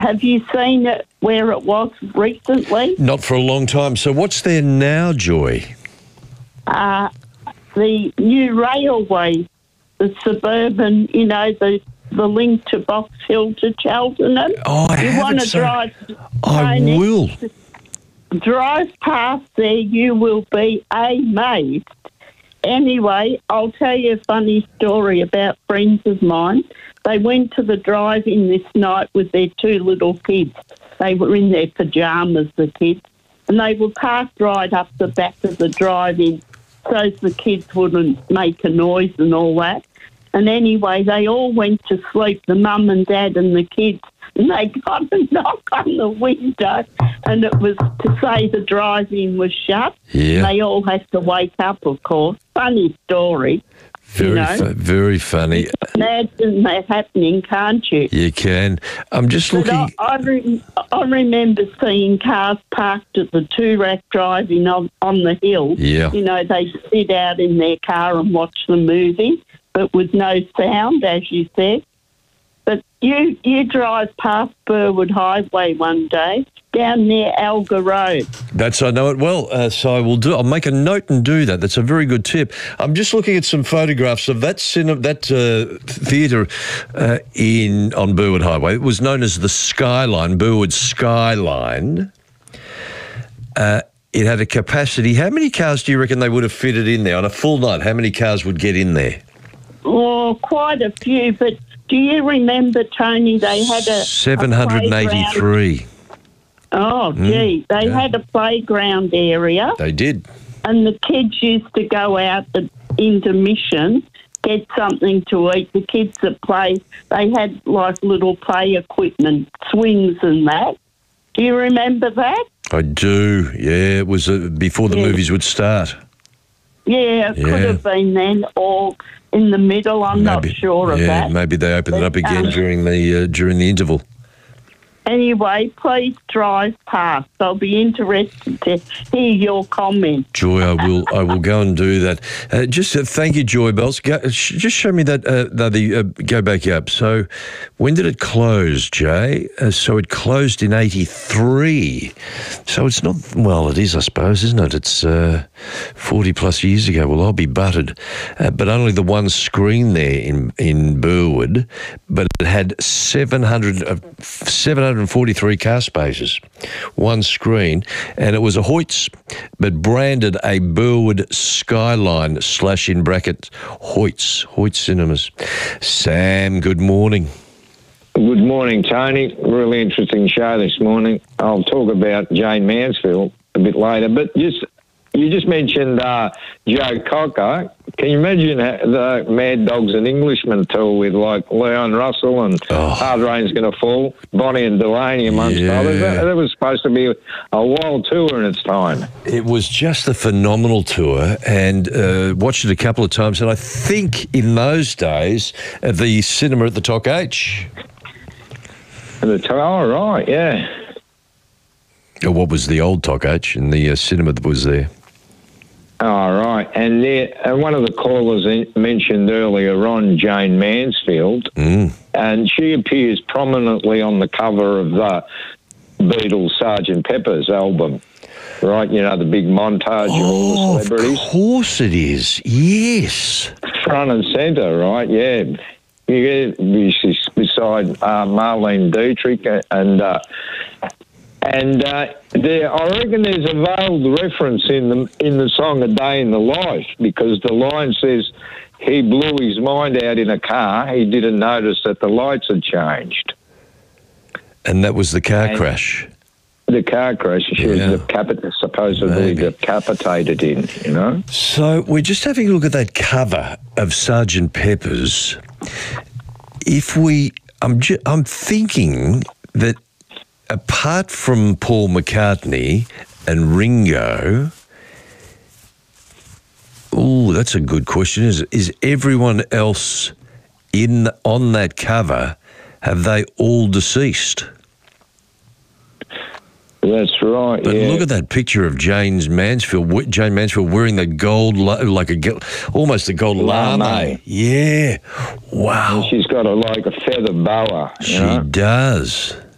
Have you seen it where it was recently? Not for a long time. So what's there now, Joy? The new railway, the suburban, the link to Box Hill to Cheltenham. Oh, I You haven't. want to drive? I Tony, will. Drive past there, you will be amazed. Anyway, I'll tell you a funny story about friends of mine. They went to the drive-in this night with their two little kids. They were in their pyjamas, the kids, and they were parked right up the back of the drive-in so the kids wouldn't make a noise and all that. And anyway, they all went to sleep, the mum and dad and the kids, and they got a knock on the window, and it was to say the drive-in was shut. Yeah. They all had to wake up, of course. Funny story. Very funny. Imagine that happening, can't you? You can. I'm just looking. I remember seeing cars parked at the two-rack drive-in on the hill. Yeah. They sit out in their car and watch the movie, but with no sound, as you said. But you drive past Burwood Highway one day, down near Alga Road. I know it well, so I'll make a note and do that. That's a very good tip. I'm just looking at some photographs of that theatre on Burwood Highway. It was known as the Skyline, Burwood Skyline. It had a capacity. How many cars do you reckon they would have fitted in there on a full night? How many cars would get in there? Oh, quite a few, but do you remember, Tony, they had a 783. Oh, gee. They had a playground area. They did. And the kids used to go out at intermission, get something to eat. The kids that play, they had like little play equipment, swings and that. Do you remember that? I do, yeah. It was before the movies would start. Yeah, it could have been then or in the middle. I'm not sure of that. Yeah, maybe they opened it up again during the interval. Anyway, please drive past. I'll be interested to hear your comment. Joy, I will go and do that. Thank you, Joy Bells. Just show me that. Go back up. So, when did it close, Jay? So it closed in '83. So it's not. Well, it is, I suppose, isn't it? It's 40 plus years ago. Well, I'll be buttered. But only the one screen there in Burwood, but it had 743 car spaces, one screen, and it was a Hoyts, but branded a Burwood Skyline / in brackets Hoyts Cinemas. Sam, good morning. Good morning, Tony. Really interesting show this morning. I'll talk about Jane Mansfield a bit later, but you just mentioned Joe Cocker. Can you imagine the Mad Dogs and Englishmen tour with like Leon Russell and Hard Rain's Gonna Fall, Bonnie and Delaney amongst others? That was supposed to be a wild tour in its time. It was just a phenomenal tour, and watched it a couple of times, and I think in those days at the cinema at the Toc H. Oh, right, yeah. What was the old Toc H and the cinema that was there? Oh, right. And one of the callers mentioned earlier on Jane Mansfield, and she appears prominently on the cover of the Beatles' Sgt. Pepper's album, right? The big montage of all the celebrities. Of course it is, yes. Front and centre, right, yeah. She's beside Marlene Dietrich and I reckon there's a veiled reference in the song "A Day in the Life" because the line says he blew his mind out in a car. He didn't notice that the lights had changed. And that was the car crash. The car crash. She was supposedly decapitated in. So we're just having a look at that cover of Sgt. Pepper's. I'm thinking that, apart from Paul McCartney and Ringo, that's a good question. Is everyone else on that cover, have they all deceased? That's right. But look at that picture of Jane Mansfield wearing the gold, almost a gold lame. Yeah. Wow. And she's got a feather boa. She does.